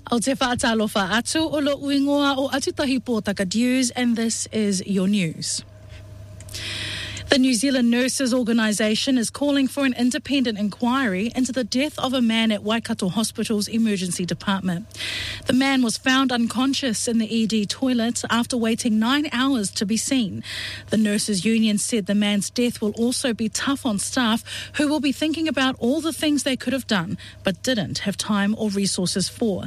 O te whaatalofa atu o lo uingoa o Atutahi Pōtaka News, and this is your news. The New Zealand Nurses Organisation is calling for an independent inquiry into the death of a man at Waikato Hospital's emergency department. The man was found unconscious in the ED toilet after waiting 9 hours to be seen. The Nurses Union said the man's death will also be tough on staff who will be thinking about all the things they could have done but didn't have time or resources for.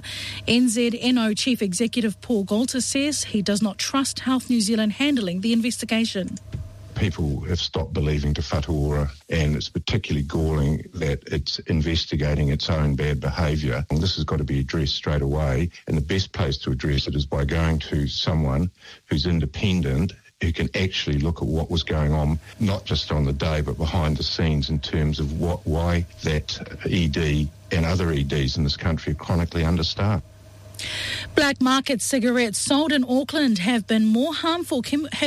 NZNO Chief Executive Paul Golter says he does not trust Health New Zealand handling the investigation. People have stopped believing Te Whatu Ora, and it's particularly galling that it's investigating its own bad behaviour. This has got to be addressed straight away, and the best place to address it is by going to someone who's independent, who can actually look at what was going on, not just on the day, but behind the scenes in terms of why that ED and other EDs in this country are chronically understaffed. Black market cigarettes sold in Auckland have more harmful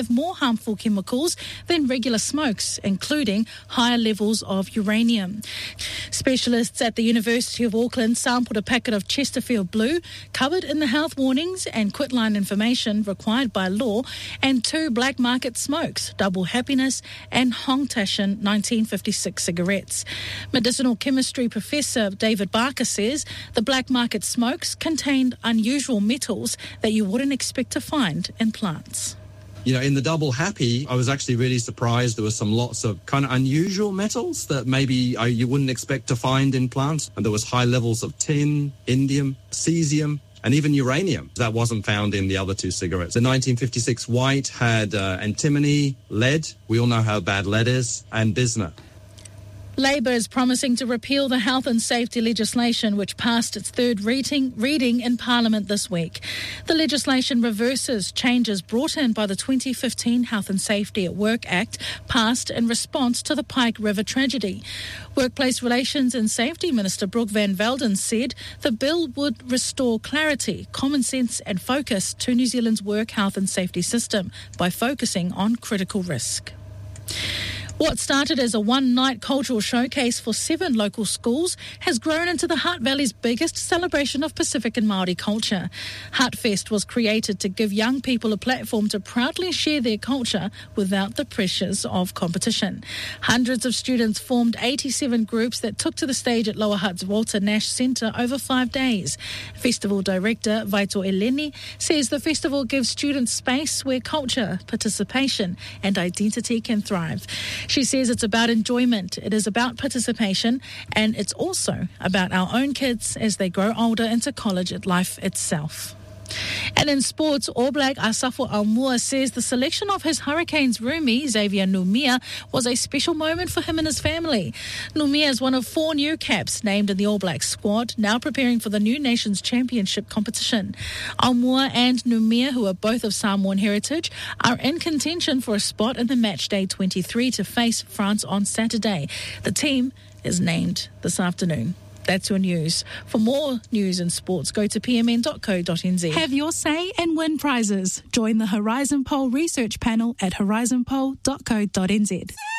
chemicals than regular smokes, including higher levels of uranium. Specialists at the University of Auckland sampled a packet of Chesterfield Blue, covered in the health warnings and quitline information required by law, and 2 black market smokes, Double Happiness and Hong Tashin 1956 cigarettes. Medicinal chemistry professor David Barker says the black market smokes contained unusual metals that you wouldn't expect to find in plants. You know, in the Double Happy, I was actually really surprised. There were lots of kind of unusual metals that maybe you wouldn't expect to find in plants. And there was high levels of tin, indium, cesium, and even uranium. That wasn't found in the other 2 cigarettes. The 1956 white had antimony, lead. We all know how bad lead is, and bismuth. Labour is promising to repeal the health and safety legislation which passed its third reading in Parliament this week. The legislation reverses changes brought in by the 2015 Health and Safety at Work Act, passed in response to the Pike River tragedy. Workplace Relations and Safety Minister Brooke Van Velden said the bill would restore clarity, common sense and focus to New Zealand's work health and safety system by focusing on critical risk. What started as a one-night cultural showcase for 7 local schools has grown into the Hutt Valley's biggest celebration of Pacific and Māori culture. Hutt Fest was created to give young people a platform to proudly share their culture without the pressures of competition. Hundreds of students formed 87 groups that took to the stage at Lower Hutt's Walter Nash Centre over 5 days. Festival director Vaito Eleni says the festival gives students space where culture, participation and identity can thrive. She says it's about enjoyment, it is about participation, and it's also about our own kids as they grow older into college at life itself. And in sports, All Black Asafo Aumua says the selection of his Hurricanes roomie, Xavier Numia, was a special moment for him and his family. Numia is one of 4 new caps named in the All Black squad, now preparing for the New Nations Championship competition. Aumua and Numia, who are both of Samoan heritage, are in contention for a spot in the Matchday 23 to face France on Saturday. The team is named this afternoon. That's your news. For more news and sports, go to pmn.co.nz. Have your say and win prizes. Join the Horizon Poll research panel at horizonpoll.co.nz.